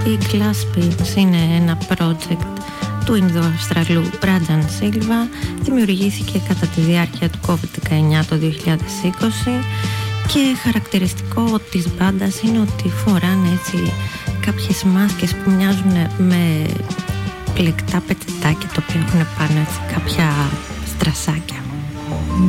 Η Glass Beats είναι ένα project του Ινδοαυστραλού Μπράτζαν Σίλβα. Δημιουργήθηκε κατά τη διάρκεια του COVID-19 το 2020 και χαρακτηριστικό της μπάντας είναι ότι φοράνε έτσι κάποιες μάσκες που μοιάζουν με πλεκτά πετετάκια, τα οποία έχουν πάνω έτσι κάποια στρασάκια.